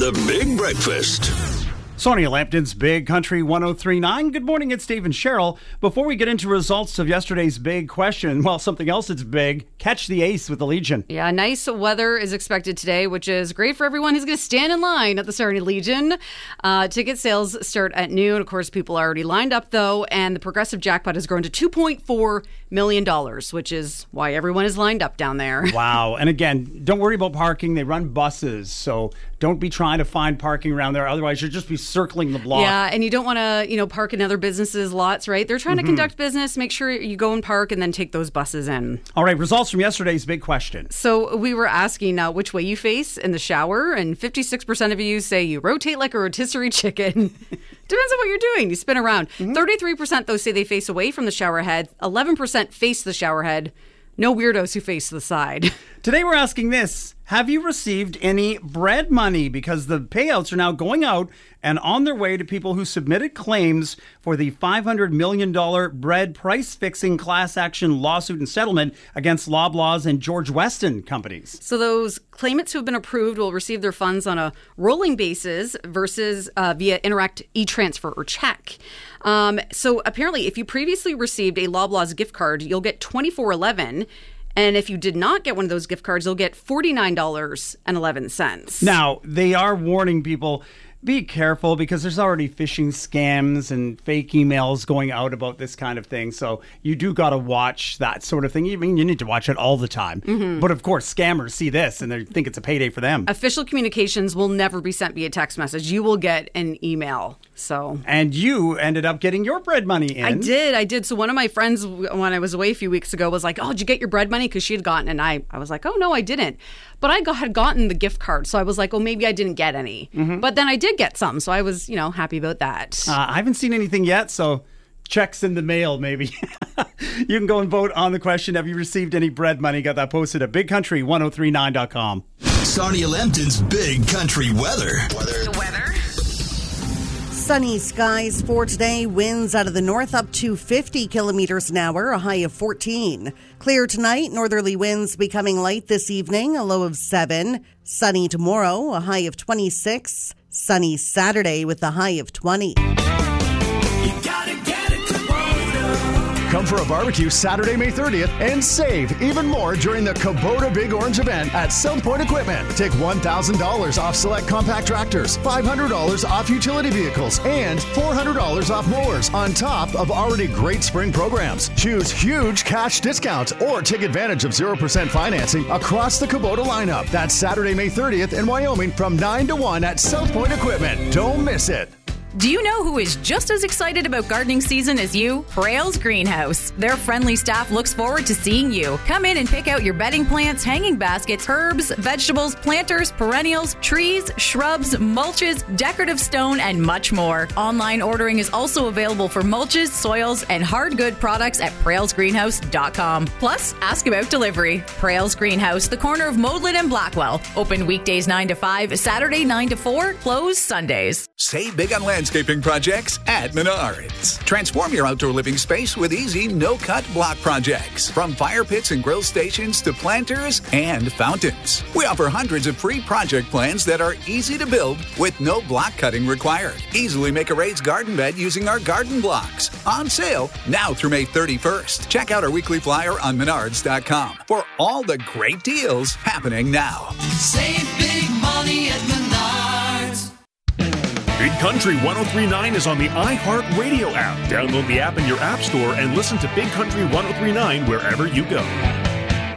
The Big Breakfast. Sonia Lampton's Big Country 103.9. Good morning, it's Dave and Cheryl. Before we get into results of yesterday's big question, well, something else that's big, catch the ace with the Legion. Yeah, nice weather is expected today, which is great for everyone who's going to stand in line at the Sarnia Legion. Ticket sales start at noon. Of course, people are already lined up, though, and the progressive jackpot has grown to $2.4 million, which is why everyone is lined up down there. Wow. And again, don't worry about parking. They run buses, so don't be trying to find parking around there. Otherwise, you'll just be circling the block. Yeah, and you don't want to, park in other businesses' lots, right? They're trying to conduct business. Make sure you go and park and then take those buses in. All right, results from yesterday's big question. So we were asking which way you face in the shower, and 56% of you say you rotate like a rotisserie chicken. Depends on what you're doing. You spin around. 33% though say they face away from the shower head. 11% face the shower head. No weirdos who face the side. Today we're asking this. Have you received any bread money? Because the payouts are now going out and on their way to people who submitted claims for the $500 million bread price-fixing class action lawsuit and settlement against Loblaws and George Weston companies. So those claimants who have been approved will receive their funds on a rolling basis versus via Interact e-transfer or check. So apparently, if you previously received a Loblaws gift card, you'll get $24.11. And if you did not get one of those gift cards, you'll get $49.11. Now, they are warning people, be careful because there's already phishing scams and fake emails going out about this kind of thing. So you do got to watch that sort of thing. I mean, you need to watch it all the time. But of course, scammers see this and they think it's a payday for them. Official communications will never be sent via text message. You will get an email. And you ended up getting your bread money in. I did. So one of my friends, when I was away a few weeks ago, was like, oh, did you get your bread money? Because she had gotten, and I was like, oh, no, I didn't. But I had gotten the gift card. So I was like, oh, maybe I didn't get any. But then I did get some. So I was, happy about that. I haven't seen anything yet. So checks in the mail, maybe. You can go and vote on the question. Have you received any bread money? Got that posted at bigcountry1039.com. Sonia Lampton's Big Country Weather. The weather. Sunny skies for today. Winds out of the north up to 50 kilometers an hour, a high of 14. Clear tonight. Northerly winds becoming light this evening, a low of 7. Sunny tomorrow, a high of 26. Sunny Saturday with a high of 20. Come for a barbecue Saturday, May 30th and save even more during the Kubota Big Orange event at South Point Equipment. Take $1,000 off select compact tractors, $500 off utility vehicles, and $400 off mowers on top of already great spring programs. Choose huge cash discounts or take advantage of 0% financing across the Kubota lineup. That's Saturday, May 30th in Wyoming from 9 to 1 at South Point Equipment. Don't miss it. Do you know who is just as excited about gardening season as you? Praile's Greenhouse. Their friendly staff looks forward to seeing you. Come in and pick out your bedding plants, hanging baskets, herbs, vegetables, planters, perennials, trees, shrubs, mulches, decorative stone, and much more. Online ordering is also available for mulches, soils, and hard good products at prailsgreenhouse.com. Plus, ask about delivery. Praile's Greenhouse, the corner of Modeland and Blackwell. Open weekdays 9 to 5, Saturday 9 to 4, closed Sundays. Save big on landscaping projects at Menards. Transform your outdoor living space with easy, no-cut block projects. From fire pits and grill stations to planters and fountains. We offer hundreds of free project plans that are easy to build with no block cutting required. Easily make a raised garden bed using our garden blocks. On sale now through May 31st. Check out our weekly flyer on Menards.com for all the great deals happening now. Save big money at Menards. Big Country 103.9 is on the iHeartRadio app. Download the app in your app store and listen to Big Country 103.9 wherever you go.